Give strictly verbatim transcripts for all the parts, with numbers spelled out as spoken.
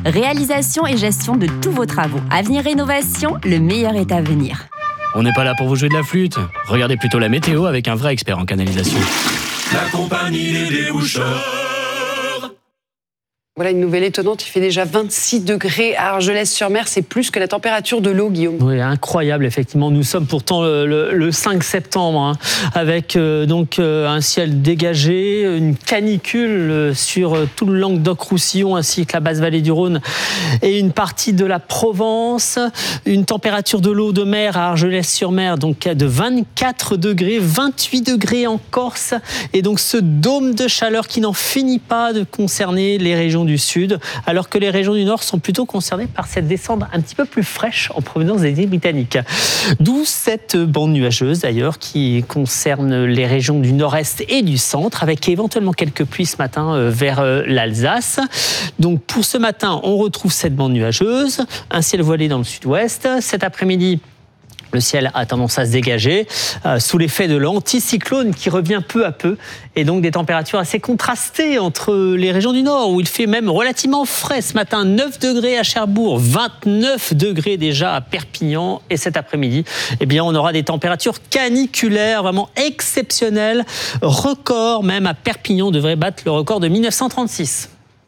Réalisation et gestion de tous vos travaux. Avenir Rénovation, le meilleur est à venir. On n'est pas là pour vous jouer de la flûte. Regardez plutôt la météo avec un vrai expert en canalisation. La compagnie des déboucheurs. Voilà une nouvelle étonnante, il fait déjà vingt-six degrés à Argelès-sur-Mer, c'est plus que la température de l'eau, Guillaume. Oui, incroyable, effectivement. Nous sommes pourtant le, le, le cinq septembre, hein, avec euh, donc euh, un ciel dégagé, une canicule euh, sur euh, tout le Languedoc-Roussillon ainsi que la basse vallée du Rhône et une partie de la Provence. Une température de l'eau de mer à Argelès-sur-Mer donc de vingt-quatre degrés, vingt-huit degrés en Corse, et donc ce dôme de chaleur qui n'en finit pas de concerner les régions du sud, alors que les régions du nord sont plutôt concernées par cette descente un petit peu plus fraîche en provenance des îles britanniques. D'où cette bande nuageuse d'ailleurs qui concerne les régions du nord-est et du centre, avec éventuellement quelques pluies ce matin vers l'Alsace. Donc pour ce matin, on retrouve cette bande nuageuse, un ciel voilé dans le sud-ouest. Cet après-midi, le ciel a tendance à se dégager euh, sous l'effet de l'anticyclone qui revient peu à peu, et donc des températures assez contrastées entre les régions du nord où il fait même relativement frais ce matin, neuf degrés à Cherbourg, vingt-neuf degrés déjà à Perpignan, et cet après-midi, eh bien, on aura des températures caniculaires vraiment exceptionnelles, record même à Perpignan devrait battre le record de mille neuf cent trente-six.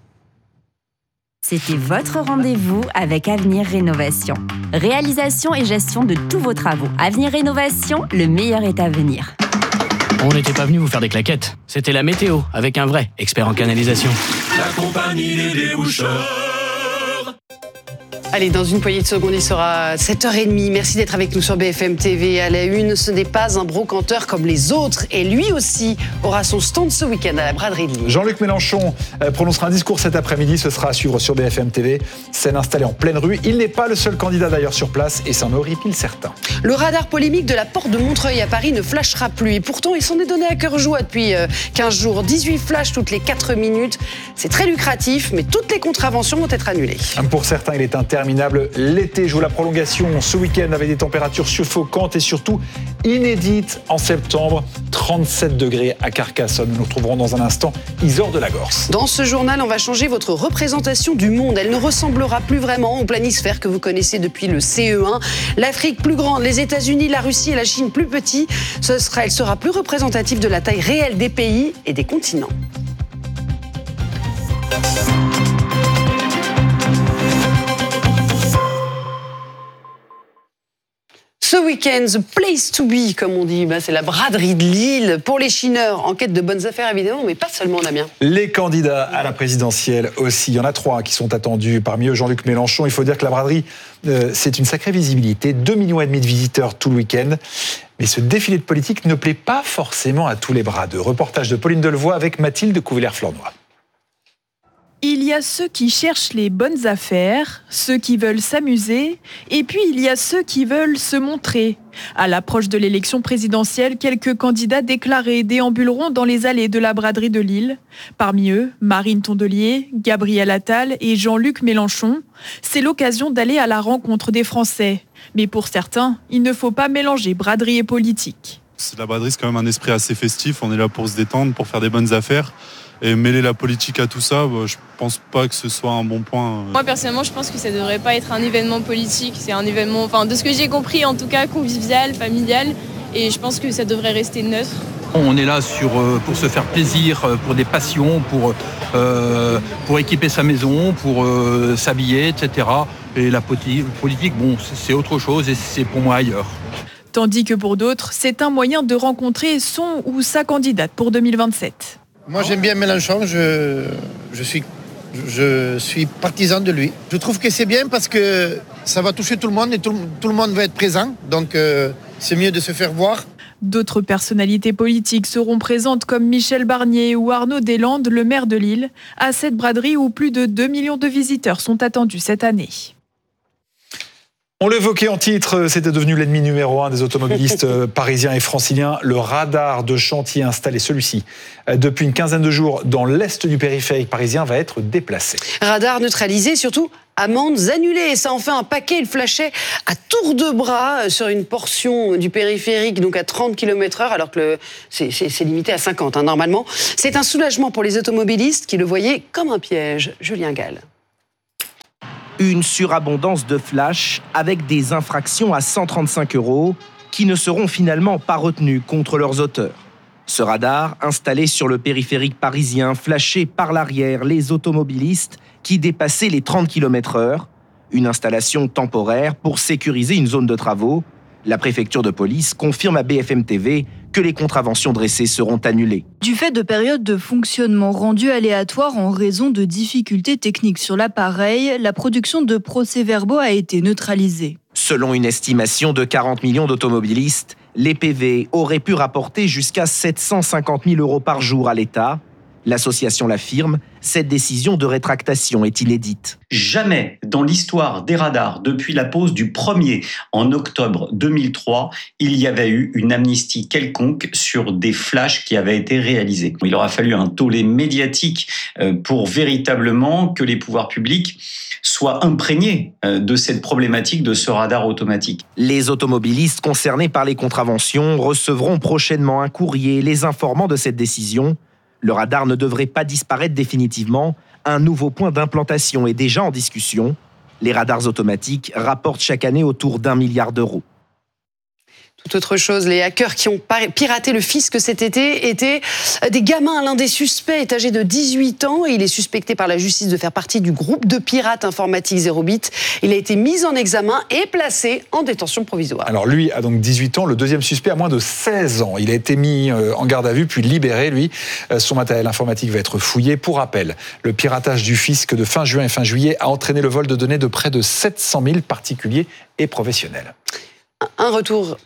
C'était votre rendez-vous avec Avenir Rénovation. Réalisation et gestion de tous vos travaux. Avenir Rénovation, le meilleur est à venir. On n'était pas venu vous faire des claquettes. C'était la météo avec un vrai expert en canalisation. La compagnie des déboucheurs. Allez, dans une poignée de secondes, il sera sept heures trente. Merci d'être avec nous sur B F M T V. À la une, ce n'est pas un brocanteur comme les autres. Et lui aussi aura son stand ce week-end à la braderie de Lille. Jean-Luc Mélenchon prononcera un discours cet après-midi. Ce sera à suivre sur B F M T V. Scène installée en pleine rue. Il n'est pas le seul candidat d'ailleurs sur place et ça en horripile certains. Le radar polémique de la porte de Montreuil à Paris ne flashera plus. Et pourtant, il s'en est donné à cœur joie depuis quinze jours. dix-huit flashs toutes les quatre minutes. C'est très lucratif, mais toutes les contraventions vont être annulées. Pour certains, il est interminable. L'été joue la prolongation ce week-end avec des températures suffocantes et surtout inédites en septembre. trente-sept degrés à Carcassonne. Nous nous retrouverons dans un instant Isor de la Gorse. Dans ce journal, on va changer votre représentation du monde. Elle ne ressemblera plus vraiment au planisphère que vous connaissez depuis le C E un. L'Afrique plus grande, les États-Unis, la Russie et la Chine plus petits. Ce sera, elle sera plus représentative de la taille réelle des pays et des continents. Ce week-end, the place to be, comme on dit, ben, c'est la braderie de Lille. Pour les chineurs, en quête de bonnes affaires évidemment, mais pas seulement, Damien. Les candidats à la présidentielle aussi. Il y en a trois qui sont attendus. Parmi eux, Jean-Luc Mélenchon. Il faut dire que la braderie, euh, c'est une sacrée visibilité. deux millions et demi de visiteurs tout le week-end. Mais ce défilé de politique ne plaît pas forcément à tous les bradeux. Reportage de Pauline Delevoye avec Mathilde Couvillère-Flornoy. Il y a ceux qui cherchent les bonnes affaires, ceux qui veulent s'amuser, et puis il y a ceux qui veulent se montrer. À l'approche de l'élection présidentielle, quelques candidats déclarés déambuleront dans les allées de la braderie de Lille. Parmi eux, Marine Tondelier, Gabriel Attal et Jean-Luc Mélenchon. C'est l'occasion d'aller à la rencontre des Français. Mais pour certains, il ne faut pas mélanger braderie et politique. La braderie, c'est quand même un esprit assez festif. On est là pour se détendre, pour faire des bonnes affaires. Et mêler la politique à tout ça, bah, je pense pas que ce soit un bon point. Moi personnellement, je pense que ça devrait pas être un événement politique. C'est un événement, enfin de ce que j'ai compris en tout cas, convivial, familial. Et je pense que ça devrait rester neutre. On est là sur, pour se faire plaisir, pour des passions, pour, euh, pour équiper sa maison, pour euh, s'habiller, et cetera. Et la politique, bon, c'est autre chose et c'est pour moi ailleurs. Tandis que pour d'autres, c'est un moyen de rencontrer son ou sa candidate pour deux mille vingt-sept. Moi, j'aime bien Mélenchon, je, je, suis, je suis partisan de lui. Je trouve que c'est bien parce que ça va toucher tout le monde et tout, tout le monde va être présent. Donc, euh, c'est mieux de se faire voir. D'autres personnalités politiques seront présentes comme Michel Barnier ou Arnaud Deslandes, le maire de Lille, à cette braderie où plus de deux millions de visiteurs sont attendus cette année. On l'évoquait en titre, c'était devenu l'ennemi numéro un des automobilistes parisiens et franciliens. Le radar de chantier installé, celui-ci, depuis une quinzaine de jours dans l'est du périphérique parisien, va être déplacé. Radar neutralisé, surtout amendes annulées. Et ça en fait un paquet. Il flashait à tour de bras sur une portion du périphérique, donc à trente kilomètres heure, alors que le, c'est, c'est, c'est limité à cinquante, hein, normalement. C'est un soulagement pour les automobilistes qui le voyaient comme un piège. Julien Gall. Une surabondance de flash avec des infractions à cent trente-cinq euros qui ne seront finalement pas retenues contre leurs auteurs. Ce radar, installé sur le périphérique parisien, flashait par l'arrière les automobilistes qui dépassaient les trente kilomètres heure. Une installation temporaire pour sécuriser une zone de travaux. La préfecture de police confirme à B F M T V que les contraventions dressées seront annulées. Du fait de périodes de fonctionnement rendues aléatoires en raison de difficultés techniques sur l'appareil, la production de procès-verbaux a été neutralisée. Selon une estimation de quarante millions d'automobilistes, les P V auraient pu rapporter jusqu'à sept cent cinquante mille euros par jour à l'État. L'association l'affirme, cette décision de rétractation est inédite. Jamais dans l'histoire des radars, depuis la pose du premier en octobre deux mille trois, il y avait eu une amnistie quelconque sur des flashs qui avaient été réalisés. Il aura fallu un tollé médiatique pour véritablement que les pouvoirs publics soient imprégnés de cette problématique de ce radar automatique. Les automobilistes concernés par les contraventions recevront prochainement un courrier les informant de cette décision. Le radar ne devrait pas disparaître définitivement. Un nouveau point d'implantation est déjà en discussion. Les radars automatiques rapportent chaque année autour d'un milliard d'euros. Tout autre chose, les hackers qui ont piraté le fisc cet été étaient des gamins. L'un des suspects est âgé de dix-huit ans et il est suspecté par la justice de faire partie du groupe de pirates informatiques zéro bit. Il a été mis en examen et placé en détention provisoire. Alors lui a donc dix-huit ans, le deuxième suspect a moins de seize ans. Il a été mis en garde à vue puis libéré, lui. Son matériel informatique va être fouillé. Pour rappel, le piratage du fisc de fin juin et fin juillet a entraîné le vol de données de près de sept cent mille particuliers et professionnels. Un retour.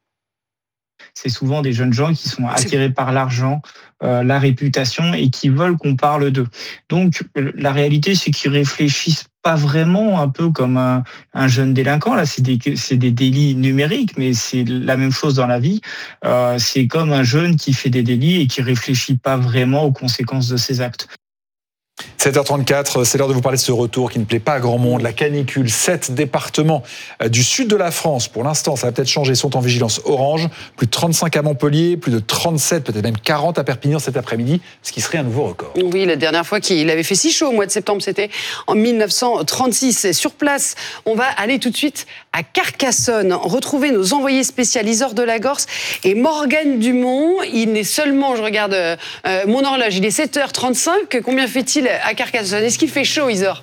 C'est souvent des jeunes gens qui sont attirés par l'argent, euh, la réputation et qui veulent qu'on parle d'eux. Donc la réalité, c'est qu'ils réfléchissent pas vraiment un peu comme un, un jeune délinquant. Là, c'est des, c'est des délits numériques, mais c'est la même chose dans la vie. Euh, c'est comme un jeune qui fait des délits et qui réfléchit pas vraiment aux conséquences de ses actes. sept heures trente-quatre, c'est l'heure de vous parler de ce retour qui ne plaît pas à grand monde. La canicule, sept départements du sud de la France, pour l'instant, ça va peut-être changer, sont en vigilance orange. Plus de trente-cinq à Montpellier, plus de trente-sept, peut-être même quarante à Perpignan cet après-midi, ce qui serait un nouveau record. Oui, la dernière fois qu'il avait fait si chaud au mois de septembre, c'était en dix-neuf cent trente-six. Et sur place, on va aller tout de suite à Carcassonne, retrouver nos envoyés spécialistes Isor de la Gorce et Morgane Dumont. Il est seulement, je regarde euh, mon horloge, il est sept heures trente-cinq. Combien fait-il à Carcassonne? Est-ce qu'il fait chaud, Isor?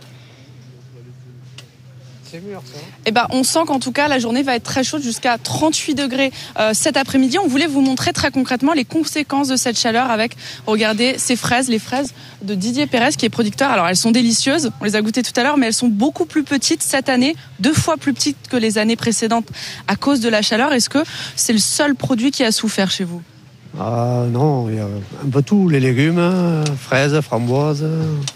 Eh ben, on sent qu'en tout cas, la journée va être très chaude, jusqu'à trente-huit degrés euh, cet après-midi. On voulait vous montrer très concrètement les conséquences de cette chaleur avec, regardez, ces fraises, les fraises de Didier Pérez, qui est producteur. Alors, elles sont délicieuses, on les a goûtées tout à l'heure, mais elles sont beaucoup plus petites cette année, deux fois plus petites que les années précédentes à cause de la chaleur. Est-ce que c'est le seul produit qui a souffert chez vous? Ah non, il y a un peu tout, les légumes, fraises, framboises,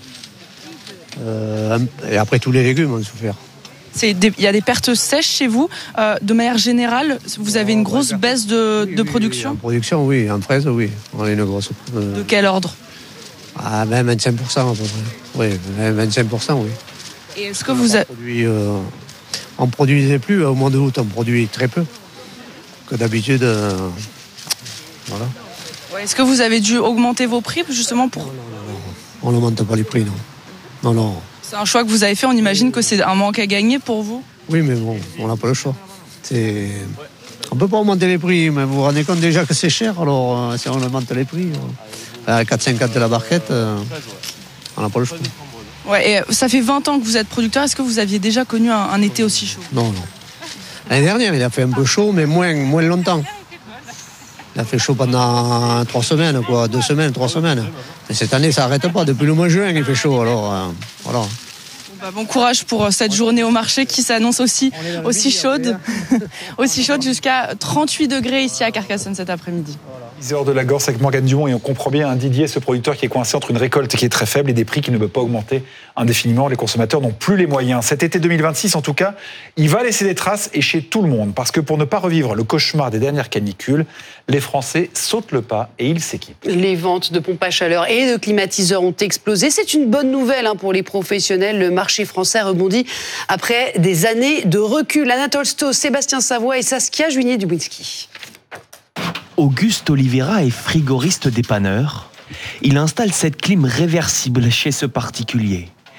euh, et après tous les légumes ont souffert. Il y a des pertes sèches chez vous. Euh, de manière générale, vous avez une grosse baisse de, de production? En production, oui. En fraise, oui. On a une grosse. Euh... De quel ordre? Ah, même vingt-cinq pour cent à peu près. Oui, même vingt-cinq pour cent, oui. Et est-ce que vous avez... On ne produisait plus au mois d'août, on produit très peu. Que d'habitude, euh... voilà. Ouais, est-ce que vous avez dû augmenter vos prix justement pour... Non, non, non, non. On n'augmente pas les prix, non. Non, non. C'est un choix que vous avez fait, on imagine que c'est un manque à gagner pour vous? Oui, mais bon, on n'a pas le choix. C'est... On ne peut pas augmenter les prix, mais vous vous rendez compte déjà que c'est cher, alors euh, si on augmente les prix, euh, à quatre cinquante de la barquette, euh, on n'a pas le choix. Ouais, et ça fait vingt ans que vous êtes producteur, est-ce que vous aviez déjà connu un, un été aussi chaud? Non, non. L'année dernière, il a fait un peu chaud, mais moins, moins longtemps. Il a fait chaud pendant trois semaines, quoi, deux semaines, trois semaines. Et cette année, ça n'arrête pas. Depuis le mois de juin, il fait chaud. Alors, euh, voilà. Bon, bah, bon courage pour cette journée au marché qui s'annonce aussi, aussi chaude, aussi chaude jusqu'à trente-huit degrés ici à Carcassonne cet après-midi. Isor de la Gorce avec Morgane Dumont, et on comprend bien, hein, Didier, ce producteur qui est coincé entre une récolte qui est très faible et des prix qui ne peuvent pas augmenter indéfiniment. Les consommateurs n'ont plus les moyens. Cet été deux mille vingt-six, en tout cas, il va laisser des traces, et chez tout le monde, parce que pour ne pas revivre le cauchemar des dernières canicules, les Français sautent le pas et ils s'équipent. Les ventes de pompes à chaleur et de climatiseurs ont explosé. C'est une bonne nouvelle hein, pour les professionnels. Le marché français rebondit après des années de recul. Anatole Stoss, Sébastien Savoie et Saskia Juigné-Dubinski. Auguste Oliveira est frigoriste dépanneur. Il installe cette clim réversible chez ce particulier.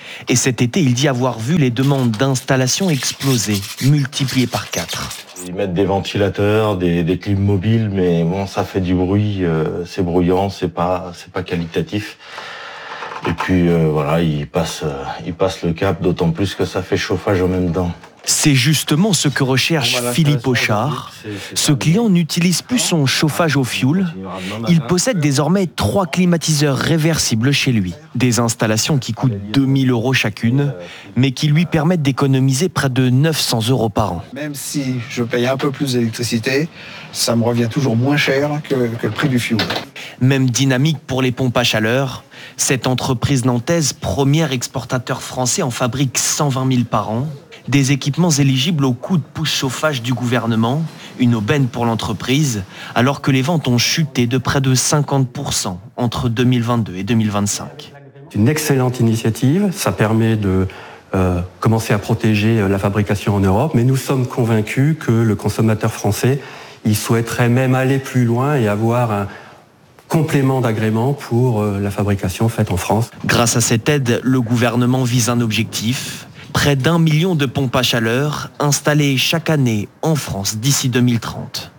Et cet été, il dit avoir vu les demandes d'installation exploser, multipliées par quatre. Ils mettent des ventilateurs, des, des clim mobiles, mais bon, ça fait du bruit, euh, c'est bruyant, c'est pas, c'est pas qualitatif. Et puis euh, voilà, ils passent, euh, ils passent le cap, d'autant plus que ça fait chauffage en même temps. C'est justement ce que recherche Philippe Auchard. Ce client n'utilise plus son chauffage au fioul. Il possède désormais trois climatiseurs réversibles chez lui. Des installations qui coûtent deux mille euros chacune, mais qui lui permettent d'économiser près de neuf cents euros par an. Même si je paye un peu plus d'électricité, ça me revient toujours moins cher que, que le prix du fioul. Même dynamique pour les pompes à chaleur. Cette entreprise nantaise, premier exportateur français, en fabrique cent vingt mille par an. Des équipements éligibles au coup de pouce chauffage du gouvernement, une aubaine pour l'entreprise, alors que les ventes ont chuté de près de cinquante pour cent entre deux mille vingt-deux et deux mille vingt-cinq. C'est une excellente initiative, ça permet de euh, commencer à protéger la fabrication en Europe, mais nous sommes convaincus que le consommateur français, il souhaiterait même aller plus loin et avoir un complément d'agrément pour euh, la fabrication faite en France. Grâce à cette aide, le gouvernement vise un objectif. Près d'un million de pompes à chaleur installées chaque année en France d'ici deux mille trente.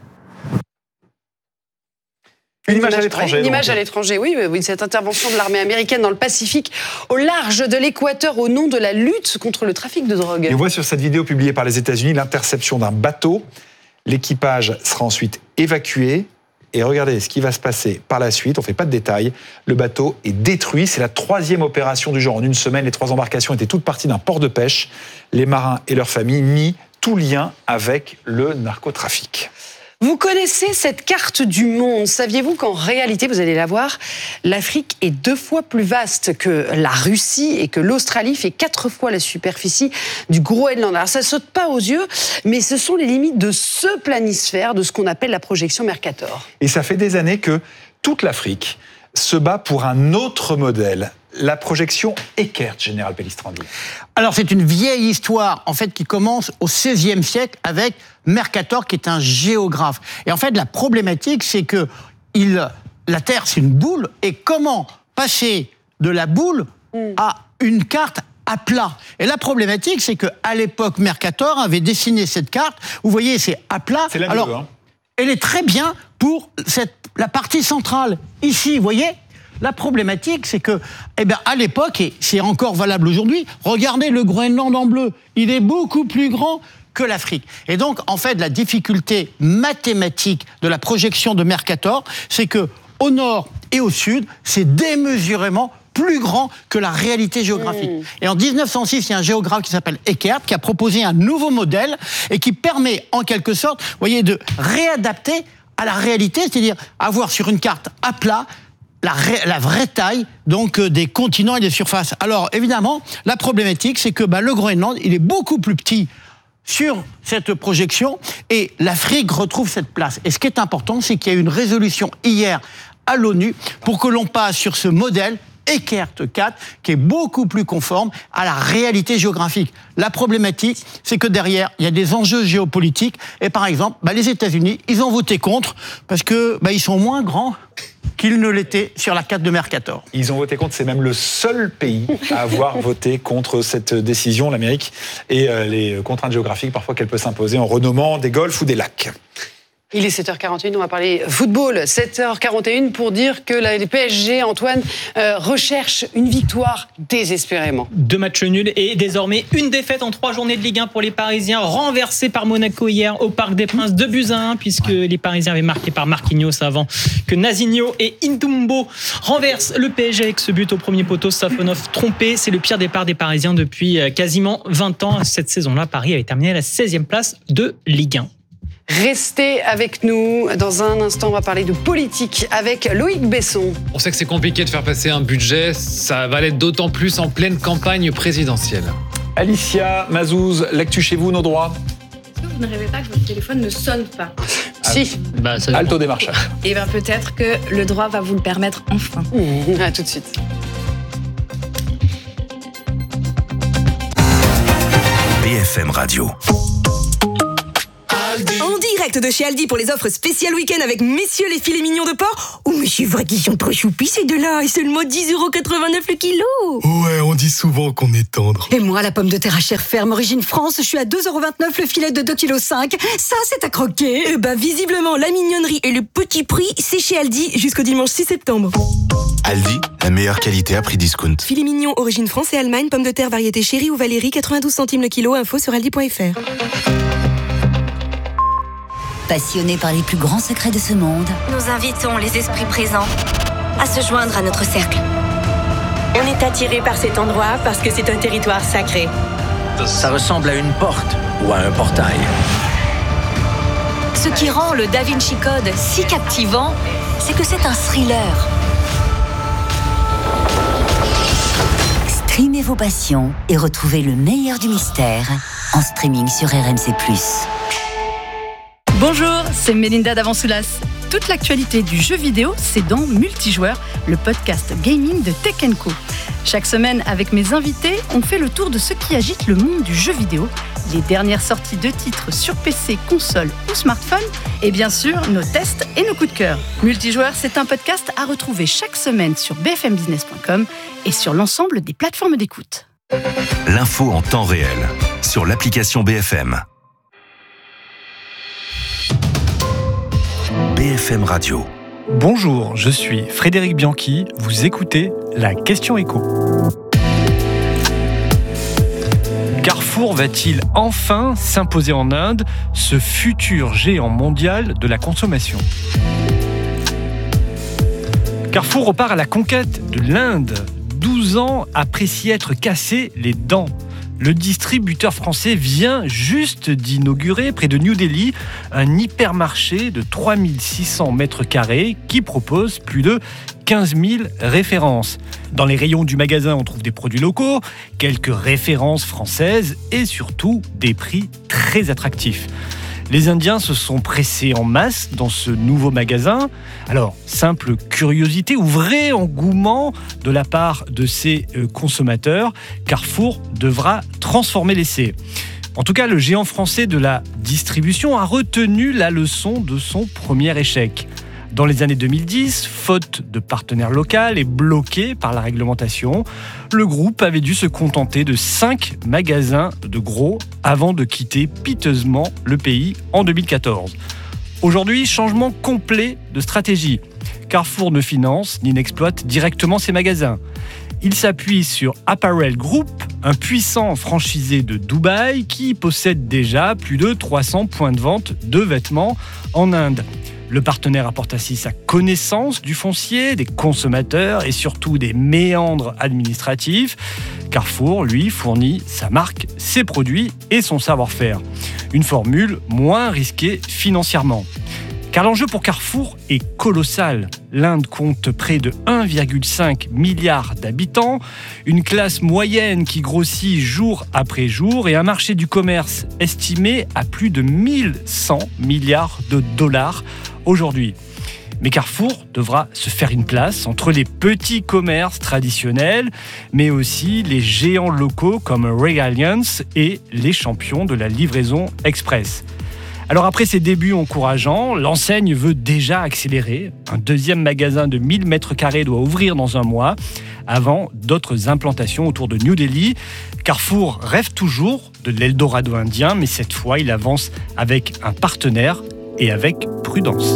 Une image à l'étranger. Une image à l'étranger, oui, oui, cette intervention de l'armée américaine dans le Pacifique, au large de l'Équateur, au nom de la lutte contre le trafic de drogue. Et on voit sur cette vidéo publiée par les États-Unis l'interception d'un bateau. L'équipage sera ensuite évacué. Et regardez ce qui va se passer par la suite. On ne fait pas de détails. Le bateau est détruit. C'est la troisième opération du genre. En une semaine, les trois embarcations étaient toutes parties d'un port de pêche. Les marins et leurs familles nient tout lien avec le narcotrafic. Vous connaissez cette carte du monde. Saviez-vous qu'en réalité, vous allez la voir, l'Afrique est deux fois plus vaste que la Russie et que l'Australie fait quatre fois la superficie du Groenland. Alors ça saute pas aux yeux, mais ce sont les limites de ce planisphère, de ce qu'on appelle la projection Mercator. Et ça fait des années que toute l'Afrique se bat pour un autre modèle. La projection Eckert, Général Pellistrandi. Alors c'est une vieille histoire en fait qui commence au seizième siècle avec Mercator qui est un géographe. Et en fait la problématique c'est que il, la Terre c'est une boule et comment passer de la boule à une carte à plat. Et la problématique c'est qu'à l'époque Mercator avait dessiné cette carte. Vous voyez c'est à plat. C'est la Alors bleue, hein. Elle est très bien pour cette, la partie centrale. Ici vous voyez. La problématique, c'est que, eh bien, à l'époque, et c'est encore valable aujourd'hui, regardez le Groenland en bleu, il est beaucoup plus grand que l'Afrique. Et donc, en fait, la difficulté mathématique de la projection de Mercator, c'est que au nord et au sud, c'est démesurément plus grand que la réalité géographique. Mmh. Et en dix-neuf cent six, il y a un géographe qui s'appelle Eckert qui a proposé un nouveau modèle et qui permet, en quelque sorte, vous voyez, de réadapter à la réalité, c'est-à-dire avoir sur une carte à plat La, ré, la vraie taille donc euh, des continents et des surfaces. Alors évidemment, la problématique, c'est que bah, le Groenland, il est beaucoup plus petit sur cette projection et l'Afrique retrouve cette place. Et ce qui est important, c'est qu'il y a eu une résolution hier à l'ONU pour que l'on passe sur ce modèle Eckert quatre, qui est beaucoup plus conforme à la réalité géographique. La problématique, c'est que derrière, il y a des enjeux géopolitiques. Et par exemple, bah, les États-Unis, ils ont voté contre parce que bah, ils sont moins grands qu'ils ne l'étaient sur la carte de Mercator. Ils ont voté contre, c'est même le seul pays à avoir voté contre cette décision, l'Amérique, et euh, les contraintes géographiques parfois qu'elle peut s'imposer en renommant des golfs ou des lacs. Il est sept heures quarante et une, on va parler football. sept heures quarante et une pour dire que la, les P S G, Antoine, euh, recherche une victoire désespérément. Deux matchs nuls et désormais une défaite en trois journées de Ligue un pour les Parisiens, renversés par Monaco hier au Parc des Princes, deux buts à un, puisque les Parisiens avaient marqué par Marquinhos avant que Nazinho et Indumbo renversent le P S G avec ce but au premier poteau. Safonov trompé, c'est le pire départ des Parisiens depuis quasiment vingt ans. Cette saison-là, Paris avait terminé à la seizième place de Ligue un. Restez avec nous. Dans un instant, on va parler de politique avec Loïc Besson. On sait que c'est compliqué de faire passer un budget. Ça va l'être d'autant plus en pleine campagne présidentielle. Alicia Mazouz, l'actu chez vous, nos droits. Est-ce que vous ne rêvez pas que votre téléphone ne sonne pas ? Si. Bah, ça Alto démarchage. Et bien peut-être que le droit va vous le permettre enfin. Mmh, à tout de suite. B F M Radio. En direct de chez Aldi pour les offres spéciales week-end avec messieurs les filets mignons de porc. Oh mais c'est vrai qu'ils sont trop choupis ces deux-là. Et seulement dix euros quatre-vingt-neuf le kilo. Ouais, on dit souvent qu'on est tendre. Et moi, la pomme de terre à chair ferme origine France, je suis à deux euros vingt-neuf le filet de deux virgule cinq kilos. Ça, c'est à croquer. Eh ben, visiblement, la mignonnerie et le petit prix, c'est chez Aldi jusqu'au dimanche six septembre. Aldi, la meilleure qualité à prix discount. Filet mignon, origine France et Allemagne, pomme de terre variété chéri ou Valérie, quatre-vingt-douze centimes le kilo. Info sur aldi point fr. Passionnés par les plus grands secrets de ce monde, nous invitons les esprits présents à se joindre à notre cercle. On est attiré par cet endroit parce que c'est un territoire sacré. Ça ressemble à une porte ou à un portail. Ce qui rend le Da Vinci Code si captivant, c'est que c'est un thriller. streamez vos passions et retrouvez le meilleur du mystère en streaming sur R M C plus. Bonjour, c'est Mélinda d'Avansoulas. Toute l'actualité du jeu vidéo, c'est dans Multijoueur, le podcast gaming de Tech and Co. Chaque semaine, avec mes invités, on fait le tour de ce qui agite le monde du jeu vidéo, les dernières sorties de titres sur P C, console ou smartphone, et bien sûr, nos tests et nos coups de cœur. Multijoueur, c'est un podcast à retrouver chaque semaine sur b f m business point com et sur l'ensemble des plateformes d'écoute. L'info en temps réel, sur l'application B F M. B F M Radio. Bonjour, je suis Frédéric Bianchi, vous écoutez la Question Écho. Carrefour va-t-il enfin s'imposer en Inde, ce futur géant mondial de la consommation ? Carrefour repart à la conquête de l'Inde, douze ans après s'y être cassé les dents. Le distributeur français vient juste d'inaugurer, près de New Delhi, un hypermarché de trois mille six cents mètres carrés qui propose plus de quinze mille références. Dans les rayons du magasin, on trouve des produits locaux, quelques références françaises et surtout des prix très attractifs. Les Indiens se sont pressés en masse dans ce nouveau magasin. Alors, simple curiosité ou vrai engouement de la part de ces consommateurs, Carrefour devra transformer l'essai. En tout cas, le géant français de la distribution a retenu la leçon de son premier échec. Dans les années deux mille dix, faute de partenaire local et bloqué par la réglementation, le groupe avait dû se contenter de cinq magasins de gros avant de quitter piteusement le pays en deux mille quatorze. Aujourd'hui, changement complet de stratégie. Carrefour ne finance ni n'exploite directement ses magasins. Il s'appuie sur Apparel Group, un puissant franchisé de Dubaï qui possède déjà plus de trois cents points de vente de vêtements en Inde. Le partenaire apporte ainsi sa connaissance du foncier, des consommateurs et surtout des méandres administratifs. Carrefour, lui, fournit sa marque, ses produits et son savoir-faire. Une formule moins risquée financièrement. Car l'enjeu pour Carrefour est colossal. L'Inde compte près de un virgule cinq milliard d'habitants, une classe moyenne qui grossit jour après jour et un marché du commerce estimé à plus de mille cent milliards de dollars aujourd'hui. Mais Carrefour devra se faire une place entre les petits commerces traditionnels, mais aussi les géants locaux comme Regalians et les champions de la livraison express. Alors après ses débuts encourageants, l'enseigne veut déjà accélérer. Un deuxième magasin de mille mètres carrés doit ouvrir dans un mois, avant d'autres implantations autour de New Delhi. Carrefour rêve toujours de l'Eldorado indien, mais cette fois il avance avec un partenaire et avec prudence.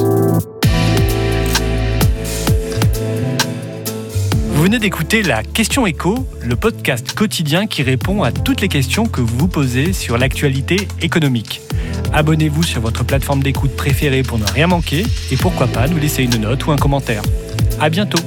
Vous venez d'écouter la Question Écho, le podcast quotidien qui répond à toutes les questions que vous vous posez sur l'actualité économique. Abonnez-vous sur votre plateforme d'écoute préférée pour ne rien manquer et pourquoi pas nous laisser une note ou un commentaire. À bientôt.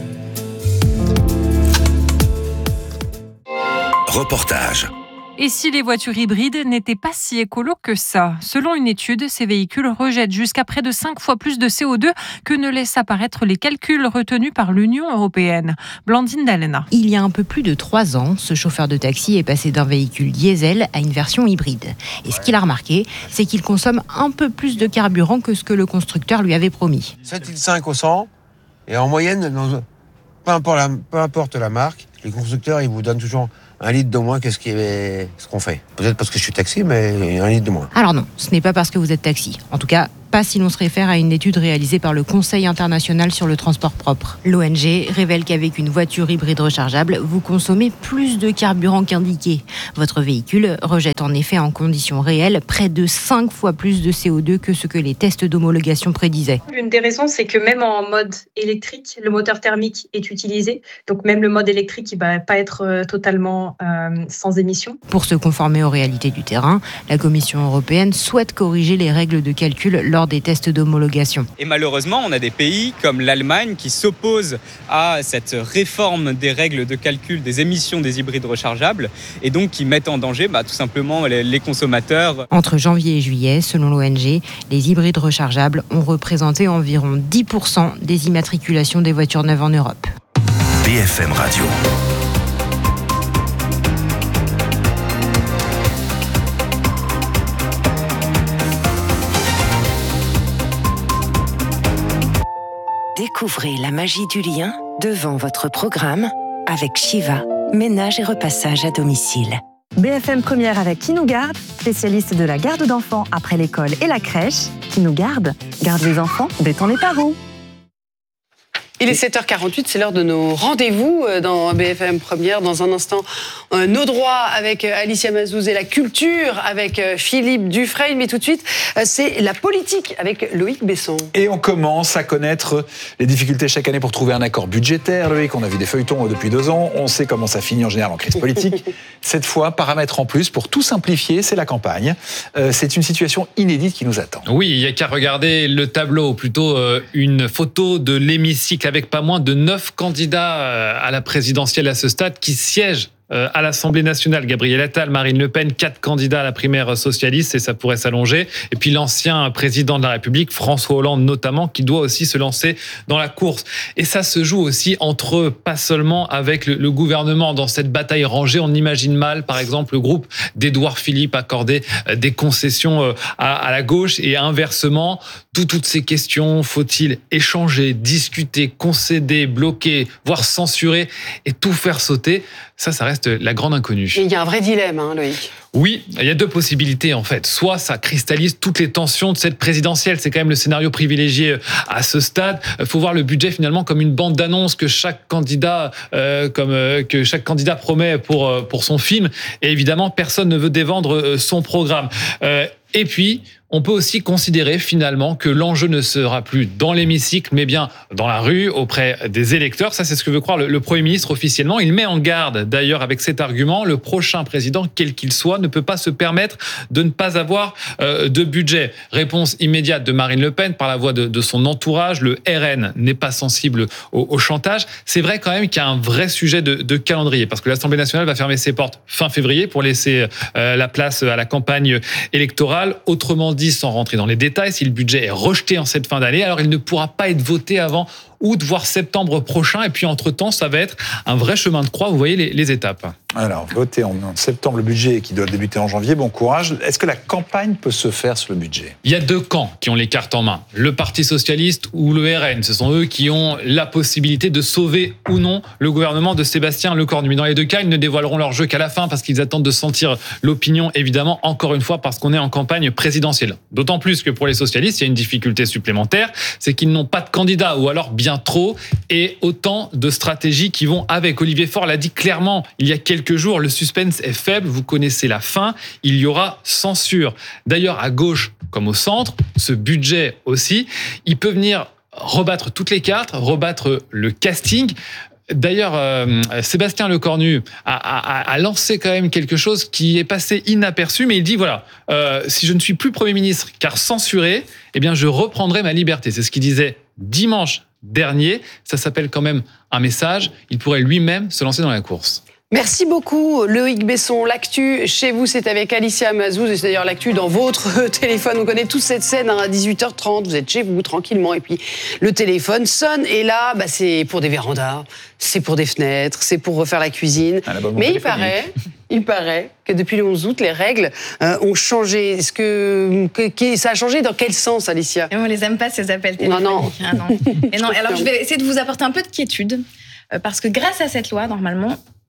Reportage. Et si les voitures hybrides n'étaient pas si écolo que ça ? Selon une étude, ces véhicules rejettent jusqu'à près de cinq fois plus de C O deux que ne laissent apparaître les calculs retenus par l'Union européenne. Blandine Dalena. Il y a un peu plus de trois ans, ce chauffeur de taxi est passé d'un véhicule diesel à une version hybride. Et ce qu'il a remarqué, c'est qu'il consomme un peu plus de carburant que ce que le constructeur lui avait promis. sept virgule cinq au cent, et en moyenne, peu importe la, peu importe la marque, les constructeurs ils vous donnent toujours un litre de moins, qu'est-ce qui est... ce qu'on fait? Peut-être parce que je suis taxi, mais un litre de moins. Alors non, ce n'est pas parce que vous êtes taxi. En tout cas, pas si l'on se réfère à une étude réalisée par le Conseil international sur le transport propre. L'O N G révèle qu'avec une voiture hybride rechargeable, vous consommez plus de carburant qu'indiqué. Votre véhicule rejette en effet en conditions réelles près de cinq fois plus de C O deux que ce que les tests d'homologation prédisaient. L'une des raisons, c'est que même en mode électrique, le moteur thermique est utilisé. Donc même le mode électrique, il ne va pas être totalement euh, sans émission. Pour se conformer aux réalités du terrain, la Commission européenne souhaite corriger les règles de calcul lors des tests d'homologation. Et malheureusement, on a des pays comme l'Allemagne qui s'opposent à cette réforme des règles de calcul des émissions des hybrides rechargeables et donc qui mettent en danger bah, tout simplement les, les consommateurs. Entre janvier et juillet, selon l'O N G, les hybrides rechargeables ont représenté environ dix pour cent des immatriculations des voitures neuves en Europe. B F M Radio. Découvrez la magie du lien devant votre programme avec Shiva, ménage et repassage à domicile. B F M Première avec Qui nous garde, spécialiste de la garde d'enfants après l'école et la crèche. Qui nous garde, garde les enfants, détend les parents. Il est sept heures quarante-huit, c'est l'heure de nos rendez-vous dans B F M Première. Dans un instant, euh, nos droits avec Alicia Mazouz et la culture avec Philippe Dufresne. Mais tout de suite, euh, c'est la politique avec Loïc Besson. Et on commence à connaître les difficultés chaque année pour trouver un accord budgétaire. Loïc, on a vu des feuilletons depuis deux ans. On sait comment ça finit en général en crise politique. Cette fois, paramètre en plus, pour tout simplifier, c'est la campagne. Euh, c'est une situation inédite qui nous attend. Oui, il n'y a qu'à regarder le tableau, ou plutôt euh, une photo de l'hémicycle avec pas moins de neuf candidats à la présidentielle à ce stade qui siègent à l'Assemblée nationale. Gabriel Attal, Marine Le Pen, quatre candidats à la primaire socialiste et ça pourrait s'allonger. Et puis l'ancien président de la République, François Hollande notamment, qui doit aussi se lancer dans la course. Et ça se joue aussi entre eux, pas seulement avec le, le gouvernement. Dans cette bataille rangée, on imagine mal, par exemple, le groupe d'Édouard Philippe accorder des concessions à, à la gauche et inversement, tout, toutes ces questions, faut-il échanger, discuter, concéder, bloquer, voire censurer et tout faire sauter? Ça, ça reste la grande inconnue. Et il y a un vrai dilemme, hein, Loïc. Oui, il y a deux possibilités en fait. Soit ça cristallise toutes les tensions de cette présidentielle, c'est quand même le scénario privilégié à ce stade. Il faut voir le budget finalement comme une bande d'annonces que chaque candidat, euh, comme euh, que chaque candidat promet pour pour son film. Et évidemment, personne ne veut dévendre son programme. Euh, Et puis, on peut aussi considérer finalement que l'enjeu ne sera plus dans l'hémicycle, mais bien dans la rue, auprès des électeurs. Ça, c'est ce que veut croire le, le Premier ministre officiellement. Il met en garde d'ailleurs avec cet argument, le prochain président, quel qu'il soit, ne peut pas se permettre de ne pas avoir euh, de budget. Réponse immédiate de Marine Le Pen par la voix de, de son entourage. Le R N n'est pas sensible au, au chantage. C'est vrai quand même qu'il y a un vrai sujet de, de calendrier, parce que l'Assemblée nationale va fermer ses portes fin février pour laisser euh, la place à la campagne électorale. Autrement dit, sans rentrer dans les détails, si le budget est rejeté en cette fin d'année, alors il ne pourra pas être voté avant août, voire septembre prochain. Et puis, entre-temps, ça va être un vrai chemin de croix. Vous voyez les, les étapes. Alors, voter en septembre le budget qui doit débuter en janvier, bon courage. Est-ce que la campagne peut se faire sur le budget? Il y a deux camps qui ont les cartes en main. Le Parti socialiste ou le R N. Ce sont eux qui ont la possibilité de sauver ou non le gouvernement de Sébastien Lecornu. Mais dans les deux cas, ils ne dévoileront leur jeu qu'à la fin parce qu'ils attendent de sentir l'opinion, évidemment, encore une fois, parce qu'on est en campagne présidentielle. D'autant plus que pour les socialistes, il y a une difficulté supplémentaire, c'est qu'ils n'ont pas de candidat ou alors bien trop et autant de stratégies qui vont avec. Olivier Faure l'a dit clairement il y a quelques jours, le suspense est faible, vous connaissez la fin, il y aura censure. D'ailleurs, à gauche comme au centre, ce budget aussi, il peut venir rebattre toutes les cartes, rebattre le casting. D'ailleurs, euh, Sébastien Lecornu a, a, a lancé quand même quelque chose qui est passé inaperçu, mais il dit voilà, euh, si je ne suis plus Premier ministre car censuré, eh bien je reprendrai ma liberté. C'est ce qu'il disait dimanche dernier. Ça s'appelle quand même un message. Il pourrait lui-même se lancer dans la course. Merci beaucoup Loïc Besson. L'actu chez vous, c'est avec Alicia Mazouz. Et c'est d'ailleurs l'actu dans votre téléphone. On connaît tous cette scène hein, à dix-huit heures trente. Vous êtes chez vous tranquillement et puis le téléphone sonne. Et là, bah, c'est pour des vérandas, c'est pour des fenêtres, c'est pour refaire la cuisine. Ah, Mais il paraît, il paraît que depuis le onze août, les règles euh, ont changé. Est-ce que, que, que ça a changé dans quel sens, Alicia? Et on les aime pas ces appels téléphoniques. Non, non. Ah, non. Et non. Alors je vais essayer de vous apporter un peu de quiétude euh, parce que grâce à cette loi, normalement,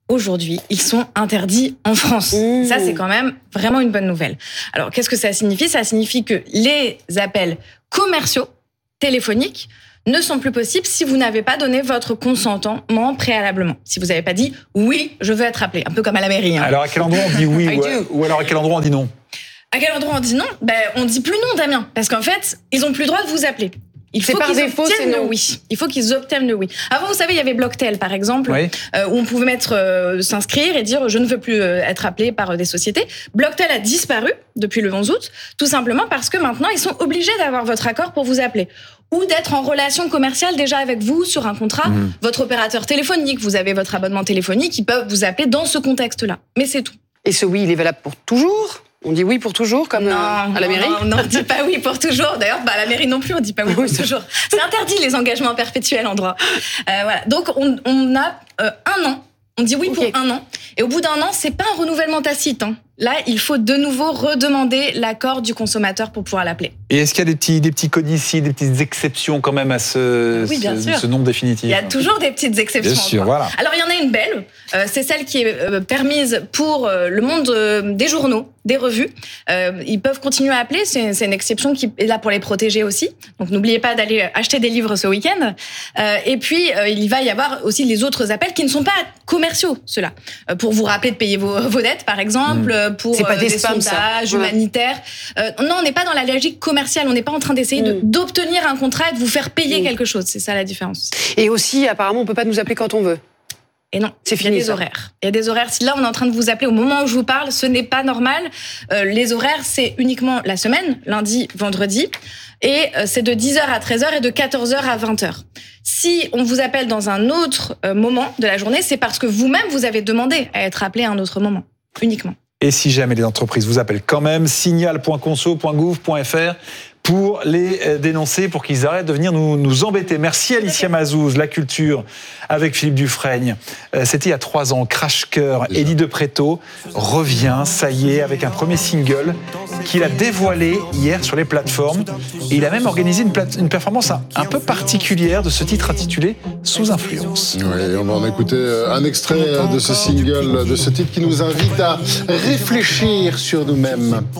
aujourd'hui, ils sont interdits en France. Mmh. Ça, c'est quand même vraiment une bonne nouvelle. Alors, qu'est-ce que ça signifie ? Ça signifie que les appels commerciaux, téléphoniques, ne sont plus possibles si vous n'avez pas donné votre consentement préalablement. Si vous n'avez pas dit « oui, je veux être appelé », un peu comme à la mairie. Hein. Alors, à quel endroit on dit oui ou, ou alors à quel endroit on dit non ? À quel endroit on dit non ? Ben, on dit plus non, Damien, parce qu'en fait, ils ont plus le droit de vous appeler. Il faut qu'ils obtiennent le oui. Il faut qu'ils obtiennent le oui. Avant, vous savez, il y avait Blocktel, par exemple, oui. euh, où on pouvait mettre euh, s'inscrire et dire je ne veux plus euh, être appelé par euh, des sociétés. Blocktel a disparu depuis le onze août, tout simplement parce que maintenant, ils sont obligés d'avoir votre accord pour vous appeler. Ou d'être en relation commerciale déjà avec vous sur un contrat, mmh. votre opérateur téléphonique, vous avez votre abonnement téléphonique, ils peuvent vous appeler dans ce contexte-là. Mais c'est tout. Et ce oui, il est valable pour toujours ? On dit oui pour toujours, comme non, à la mairie ? Non, non, on ne dit pas oui pour toujours. D'ailleurs, bah, à la mairie non plus, on ne dit pas oui pour toujours. C'est interdit, les engagements perpétuels en droit. Euh, voilà. Donc, on, on a euh, un an. On dit oui okay. pour un an. Et au bout d'un an, c'est pas un renouvellement tacite. Hein. Là, il faut de nouveau redemander l'accord du consommateur pour pouvoir l'appeler. Et est-ce qu'il y a des petits, des petits codices, des petites exceptions quand même à ce, oui, bien ce, sûr. ce nombre définitif ? Il y a toujours des petites exceptions. Bien sûr, voilà. Alors, il y en a une belle. Euh, c'est celle qui est euh, permise pour euh, le monde euh, des journaux, des revues. Euh, ils peuvent continuer à appeler. C'est, c'est une exception qui est là pour les protéger aussi. Donc, n'oubliez pas d'aller acheter des livres ce week-end. Euh, et puis, euh, il va y avoir aussi les autres appels qui ne sont pas commerciaux, ceux-là. Euh, pour vous rappeler de payer vos, vos dettes, par exemple. Mmh. Pour c'est pas des, des spams, sondages ça. humanitaires. Euh, non, on n'est pas dans la logique commerciale. On n'est pas en train d'essayer mmh. de, d'obtenir un contrat et de vous faire payer mmh. quelque chose. C'est ça la différence. Et aussi, apparemment, on peut pas nous appeler quand on veut. Et non, c'est fini. Il y a des ça. horaires. Il y a des horaires. Si là, on est en train de vous appeler au moment où je vous parle, ce n'est pas normal. Euh, les horaires, c'est uniquement la semaine, lundi, vendredi. Et euh, c'est de dix heures à treize heures et de quatorze heures à vingt heures. Si on vous appelle dans un autre euh, moment de la journée, c'est parce que vous-même, vous avez demandé à être appelé à un autre moment. Uniquement. Et si jamais les entreprises vous appellent quand même, signal point conso point gouv point f r pour les dénoncer, pour qu'ils arrêtent de venir nous, nous embêter. Merci Alicia Mazouz, La Culture, avec Philippe Dufresne. C'était il y a trois ans, Crash Cœur. Eddie De Pretto revient, ça y est, avec un premier single qu'il a dévoilé hier sur les plateformes. Et il a même organisé une, plate- une performance un, un peu particulière de ce titre intitulé « Sous influence ». Oui, on va en écouter un extrait de ce single, de ce titre qui nous invite à réfléchir sur nous-mêmes.